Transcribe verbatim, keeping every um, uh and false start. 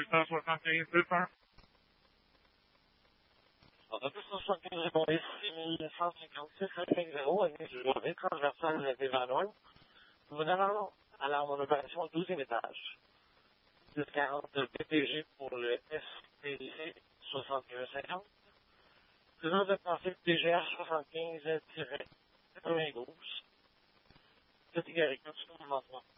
cent soixante-quinze deux cents. On a deux cent soixante-quinze répondez six mille cent cinquante-six cinq zéro, avenue du Journée, transversale des Vanois. Nous allons à mon opération au douzième étage. dix quarante P P G pour le S T C soixante et un cinquante. Présence de pensée T G R soixante-quinze quatre-vingt-douze. Catégorie continue de lancement.